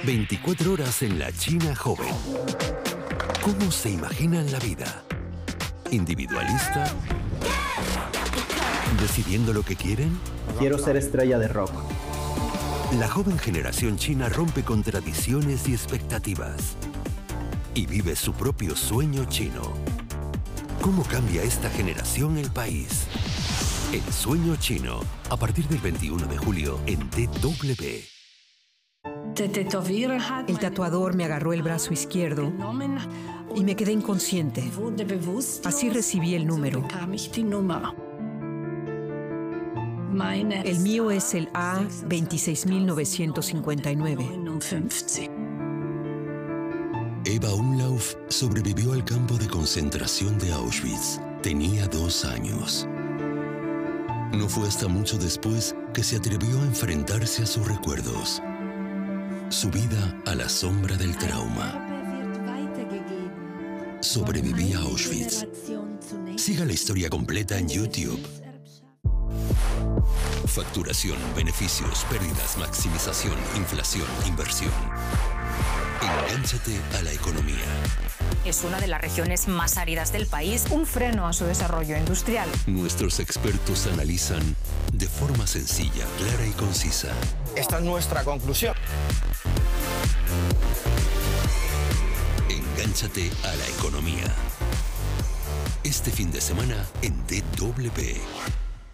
24 horas en la China joven. ¿Cómo se imaginan la vida? ¿Individualista? ¿Decidiendo lo que quieren? Quiero ser estrella de rock. La joven generación china rompe con tradiciones y expectativas y vive su propio sueño chino. ¿Cómo cambia esta generación el país? El sueño chino, a partir del 21 de julio en DW. El tatuador me agarró el brazo izquierdo y me quedé inconsciente. Así recibí el número. El mío es el A26959. Eva Umlauf sobrevivió al campo de concentración de Auschwitz. Tenía 2 años. No fue hasta mucho después que se atrevió a enfrentarse a sus recuerdos. Su vida a la sombra del trauma. Sobreviví a Auschwitz. Siga la historia completa en YouTube. Facturación, beneficios, pérdidas, maximización, inflación, inversión. Engánchate a la economía. Es una de las regiones más áridas del país. Un freno a su desarrollo industrial. Nuestros expertos analizan de forma sencilla, clara y concisa. Esta es nuestra conclusión. Engánchate a la economía. Este fin de semana en DW.